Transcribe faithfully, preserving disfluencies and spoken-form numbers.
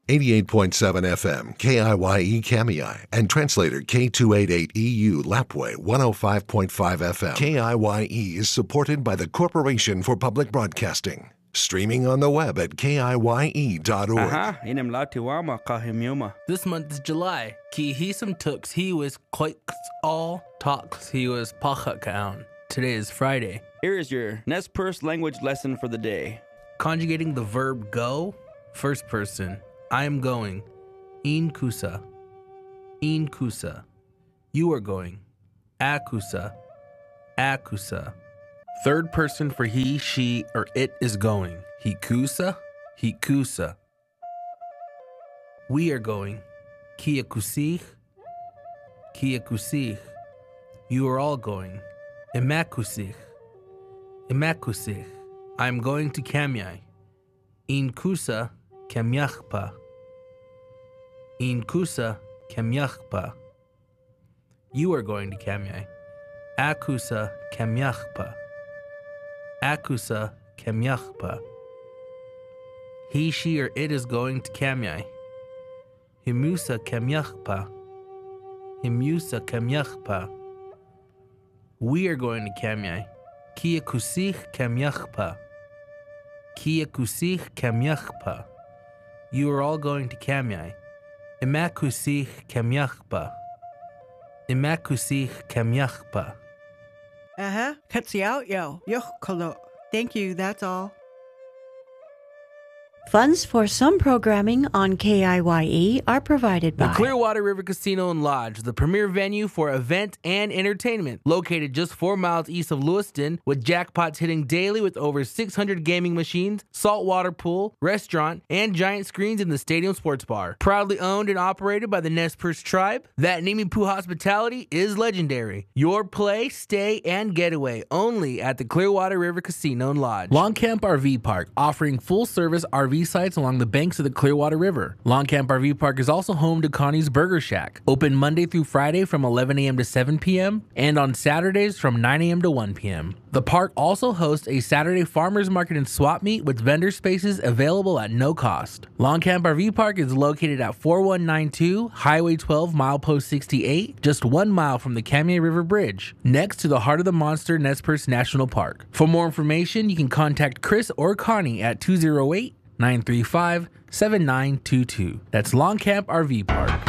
eighty-eight point seven F M, K I Y E Kamiai, and translator K two eighty-eight E U Lapway one oh five point five F M. K I Y E is supported by the Corporation for Public Broadcasting. Streaming on the web at K I Y E dot org. Aha, inem latiwama kahimiuma. This month is July. Ki hisam tux he was quite all talks he was pachakaun. Today is Friday. Here is your Nez Perce language lesson for the day. Conjugating the verb go, first person. I am going. In kusa. In kusa. You are going. Akusa. Akusa. Third person for he, she, or it is going. Hikusa. Hikusa. We are going. Kiakusich. Kiakusich. You are all going. Imakusich. Imakusich. I am going to Kamiai. In kusa. Kamyachpa. In kusa. Kamyachpa. You are going to Kamiai. Akusa. Kamyachpa. Akusa Kamyachpa. He, she, or it is going to Kamiai. Himusa Kamyachpa. Himusa Kamyachpa. We are going to Kamiai. Kiakusich Kamyachpa. Kiakusich Kamyachpa. You are all going to Kamiai. Imakusich Kamyachpa. Imakusich Kamyachpa. Uh-huh. Katsiao yo. Yochkolo. Thank you, that's all. Funds for some programming on K I Y E are provided by The Clearwater River Casino and Lodge, the premier venue for event and entertainment. Located just four miles east of Lewiston, with jackpots hitting daily with over six hundred gaming machines, saltwater pool, restaurant, and giant screens in the stadium sports bar. Proudly owned and operated by the Nez Perce tribe, that Nimipu hospitality is legendary. Your play, stay, and getaway only at the Clearwater River Casino and Lodge. Long Camp R V Park, offering full-service R V sites along the banks of the Clearwater River. Long Camp R V Park is also home to Connie's Burger Shack, open Monday through Friday from eleven a.m. to seven p.m. and on Saturdays from nine a.m. to one p.m. The park also hosts a Saturday farmers market and swap meet with vendor spaces available at no cost. Long Camp R V Park is located at forty-one ninety-two Highway twelve, milepost sixty-eight, just one mile from the Kamiai River Bridge, next to the Heart of the Monster Nez Perce National Park. For more information, you can contact Chris or Connie at two oh eight, nine three five, seven nine two two. That's Long Camp R V Park.